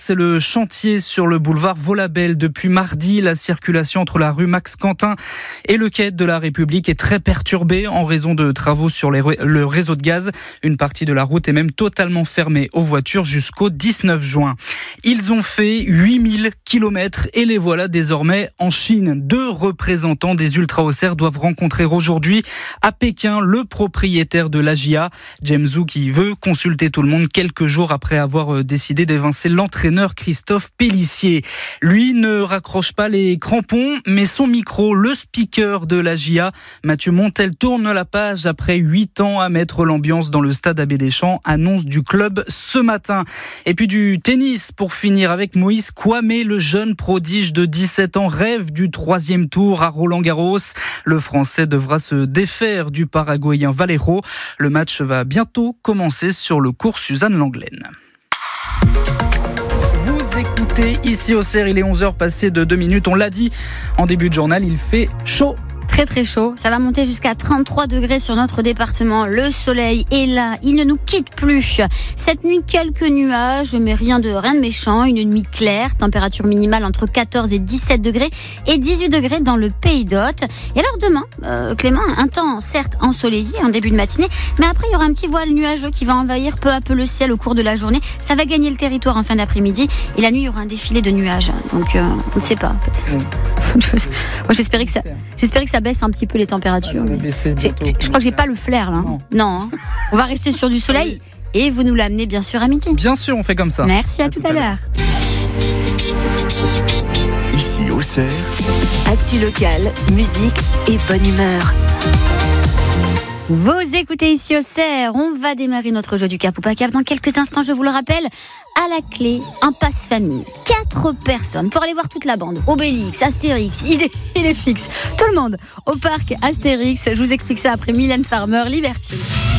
c'est le chantier sur le boulevard Vaulabelle. Depuis mardi, la circulation entre la rue Max-Quentin et le quai de la République est très perturbée en raison de travaux sur le réseau de gaz. Une partie de la route est même totalement fermée aux voitures jusqu'au 19 juin. Ils ont fait 8000 km et les voilà désormais en Chine. 2 représentants des ultra-haussaires doivent rencontrer aujourd'hui à Pékin le propriétaire de l'AJA, James Zhu, qui veut consulter tout le monde quelques jours après avoir décidé d'évincer l'entraîneur Christophe Pélissier. Lui ne raccroche pas les crampons, mais son micro, le speaker de l'AJA, Mathieu Montel, tourne la page après 8 ans à mettre l'ambiance dans le stade Abbé Deschamps, annonce du club ce matin. Et puis du tennis pour finir avec Moïse Kwame, le jeune prodige de 17 ans rêve du 3e tour à Roland-Garros. Le Français devra se défaire du Paraguayen Valero. Le match va bientôt commencer sur le cours Suzanne Langlaine. Vous écoutez ici au CER, il est 11h passé de 2 minutes. On l'a dit en début de journal, il fait chaud. Très très chaud, ça va monter jusqu'à 33 degrés sur notre département. Le soleil est là, il ne nous quitte plus. Cette nuit, quelques nuages, mais rien de méchant. Une nuit claire, température minimale entre 14 et 17 degrés et 18 degrés dans le Pays d'Hôte. Et alors demain, Clément, un temps certes ensoleillé en début de matinée, mais après il y aura un petit voile nuageux qui va envahir peu à peu le ciel au cours de la journée. Ça va gagner le territoire en fin d'après-midi et la nuit il y aura un défilé de nuages. Donc on ne sait pas peut-être. Moi j'espérais que ça baisse un petit peu les températures. Je crois que j'ai pas le flair là. Non. On va rester sur du soleil et vous nous l'amenez bien sûr à midi. Bien sûr, on fait comme ça. Merci, à tout à l'heure. Ici au CER, actu locale, musique et bonne humeur. Vous écoutez ici au CER, on va démarrer notre jeu du Cap ou pas Cap dans quelques instants, je vous le rappelle. À la clé, un passe-famille. 4 personnes pour aller voir toute la bande. Obélix, Astérix, Idéfix, tout le monde au parc Astérix. Je vous explique ça après Mylène Farmer, Liberty.